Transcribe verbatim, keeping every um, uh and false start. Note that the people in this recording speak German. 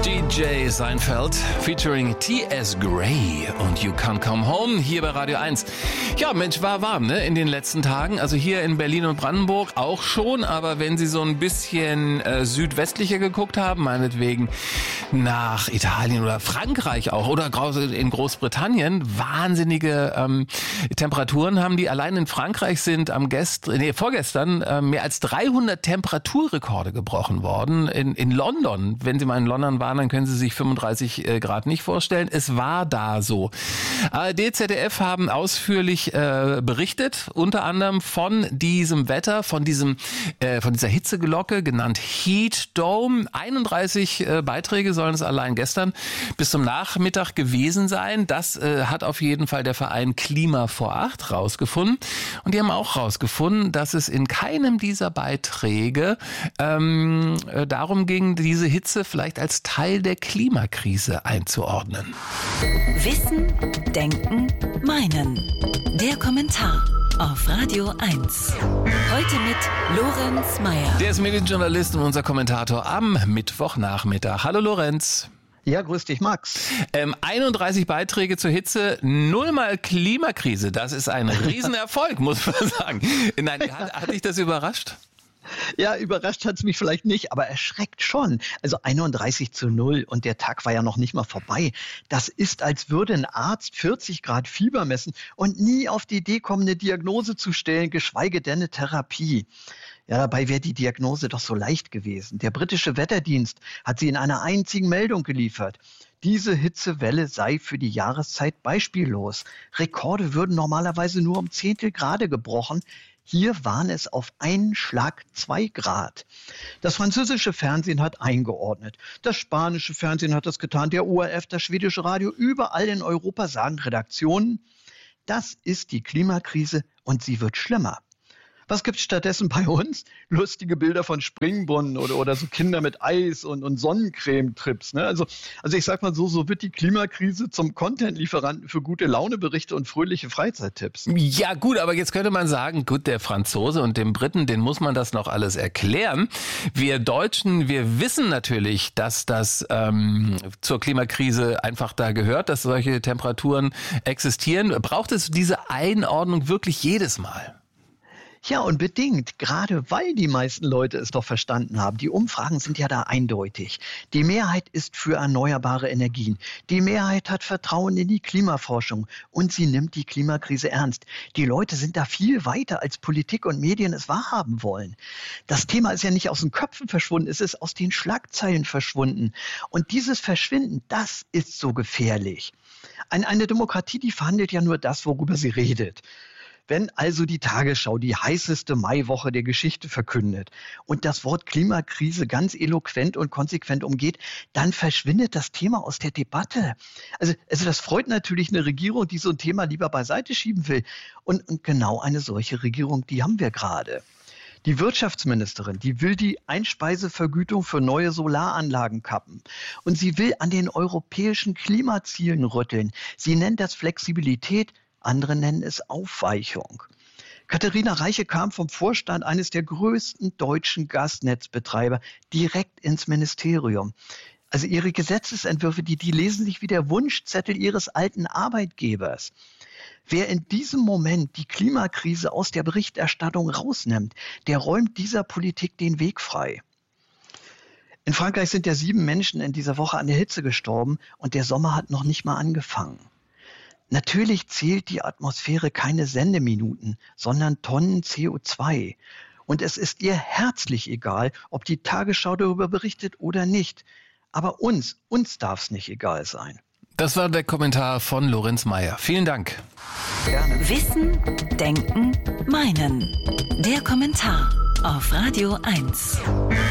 D J Seinfeld featuring T S Gray und You Can't Come Home hier bei Radio eins. Ja, Mensch, war warm, ne, in den letzten Tagen. Also hier in Berlin und Brandenburg auch schon, aber wenn Sie so ein bisschen äh, südwestlicher geguckt haben, meinetwegen nach Italien oder Frankreich auch oder in Großbritannien, wahnsinnige ähm, Temperaturen haben die. Allein in Frankreich sind am Gest- nee, vorgestern äh, mehr als dreihundert Temperaturrekorde gebrochen worden. In, in London, wenn Sie mal in London waren, dann können Sie sich fünfunddreißig Grad nicht vorstellen. Es war da so. A R D, Z D F haben ausführlich äh, berichtet, unter anderem von diesem Wetter, von diesem, äh, von dieser Hitzeglocke, genannt Heat Dome. einunddreißig äh, Beiträge sollen es allein gestern bis zum Nachmittag gewesen sein. Das äh, hat auf jeden Fall der Verein Klima vor acht rausgefunden. Und die haben auch rausgefunden, dass es in keinem dieser Beiträge ähm, äh, darum ging, diese Hitze vielleicht als Teil der Klimakrise einzuordnen. Wissen, Denken, Meinen. Der Kommentar auf Radio eins. Heute mit Lorenz Meyer. Der ist Medienjournalist und unser Kommentator am Mittwochnachmittag. Hallo Lorenz. Ja, grüß dich, Max. Ähm, einunddreißig Beiträge zur Hitze, nullmal Klimakrise. Das ist ein Riesenerfolg, muss man sagen. Nein, hat, hat dich das überrascht? Ja, überrascht hat es mich vielleicht nicht, aber erschreckt schon. Also einunddreißig zu null und der Tag war ja noch nicht mal vorbei. Das ist, als würde ein Arzt vierzig Grad Fieber messen und nie auf die Idee kommen, eine Diagnose zu stellen, geschweige denn eine Therapie. Ja, dabei wäre die Diagnose doch so leicht gewesen. Der britische Wetterdienst hat sie in einer einzigen Meldung geliefert. Diese Hitzewelle sei für die Jahreszeit beispiellos. Rekorde würden normalerweise nur um Zehntel Grade gebrochen. Hier waren es auf einen Schlag zwei Grad. Das französische Fernsehen hat eingeordnet. Das spanische Fernsehen hat das getan. Der O R F, das schwedische Radio, überall in Europa sagen Redaktionen, das ist die Klimakrise und sie wird schlimmer. Was gibt's stattdessen bei uns? Lustige Bilder von Springbrunnen oder, oder so Kinder mit Eis und, und Sonnencreme-Trips. Ne? Also, also ich sag mal so, so wird die Klimakrise zum Content-Lieferanten für gute Launeberichte und fröhliche Freizeittipps. Ja gut, aber jetzt könnte man sagen, gut, der Franzose und dem Briten, den muss man das noch alles erklären. Wir Deutschen, wir wissen natürlich, dass das ähm, zur Klimakrise einfach da gehört, dass solche Temperaturen existieren. Braucht es diese Einordnung wirklich jedes Mal? Ja, unbedingt, gerade weil die meisten Leute es doch verstanden haben. Die Umfragen sind ja da eindeutig. Die Mehrheit ist für erneuerbare Energien. Die Mehrheit hat Vertrauen in die Klimaforschung und sie nimmt die Klimakrise ernst. Die Leute sind da viel weiter, als Politik und Medien es wahrhaben wollen. Das Thema ist ja nicht aus den Köpfen verschwunden, es ist aus den Schlagzeilen verschwunden. Und dieses Verschwinden, das ist so gefährlich. Eine Demokratie, die verhandelt ja nur das, worüber sie redet. Wenn also die Tagesschau die heißeste Maiwoche der Geschichte verkündet und das Wort Klimakrise ganz eloquent und konsequent umgeht, dann verschwindet das Thema aus der Debatte. Also, also das freut natürlich eine Regierung, die so ein Thema lieber beiseite schieben will. Und, und genau eine solche Regierung, die haben wir gerade. Die Wirtschaftsministerin, die will die Einspeisevergütung für neue Solaranlagen kappen. Und sie will an den europäischen Klimazielen rütteln. Sie nennt das Flexibilität. Andere nennen es Aufweichung. Katharina Reiche kam vom Vorstand eines der größten deutschen Gasnetzbetreiber direkt ins Ministerium. Also ihre Gesetzesentwürfe, die, die lesen sich wie der Wunschzettel ihres alten Arbeitgebers. Wer in diesem Moment die Klimakrise aus der Berichterstattung rausnimmt, der räumt dieser Politik den Weg frei. In Frankreich sind ja sieben Menschen in dieser Woche an der Hitze gestorben und der Sommer hat noch nicht mal angefangen. Natürlich zählt die Atmosphäre keine Sendeminuten, sondern Tonnen C O zwei. Und es ist ihr herzlich egal, ob die Tagesschau darüber berichtet oder nicht. Aber uns, uns darf es nicht egal sein. Das war der Kommentar von Lorenz Meyer. Vielen Dank. Gerne. Wissen, Denken, Meinen. Der Kommentar auf Radio eins.